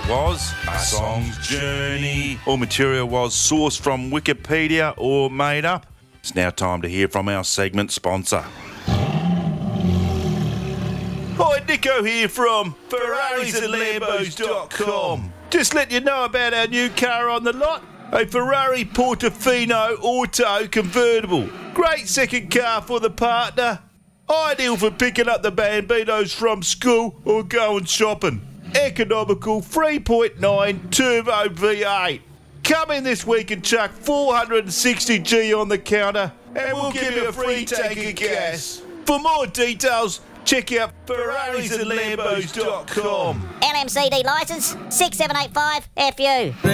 was a song's journey. All material was sourced from Wikipedia or made up. It's now time to hear from our segment sponsor. Hi, Nico here from FerrarisandLambos.com. Just let you know about our new car on the lot, a Ferrari Portofino Auto convertible. Great second car for the partner. Ideal for picking up the bambinos from school or going shopping. Economical 3.9 turbo V8. Come in this week and chuck 460G on the counter and we'll give you a free tank of gas. For more details, check out FerrarisandLambos.com. LMCD licence 6785 FU.